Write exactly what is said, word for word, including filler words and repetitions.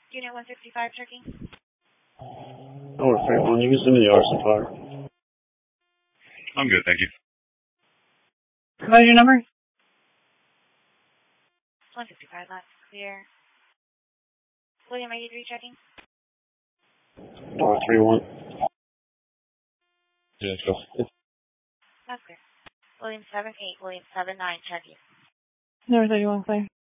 Unit one sixty-five checking. Over three one, you can send me the arson fire. I'm good, thank you. What is your number? one sixty-five, last clear. William eighty-three checking. Over three one. Yeah, let's go. That's clear. William seven eight, William seven nine checking. Number thirty-one, clear.